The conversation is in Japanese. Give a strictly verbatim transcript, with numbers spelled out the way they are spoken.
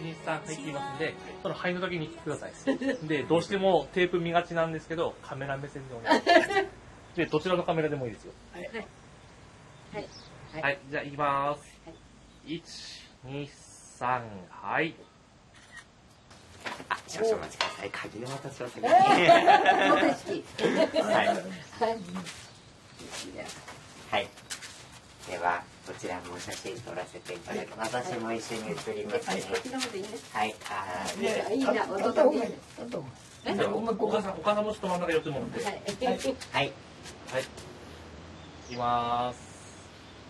に、さん、はいって言いますんで、そのはいの時に言ってください。で、どうしてもテープ見がちなんですけど、カメラ目線でお願いします。で、どちらのカメラでもいいですよ。はい。はい。はい。はい、じゃあ、いきます。いち、に、さん、はい。 あ、少々お待ちください。鍵の渡しを先に。 はい。 はい。では、こちらも写真撮らせていただきます。私も一緒に写りますね。はい。あいいな、弟もいいね。 じゃあ、お母さん、お母さんもちょっと真ん中寄ってもらって。はい。はい。はい。いきます。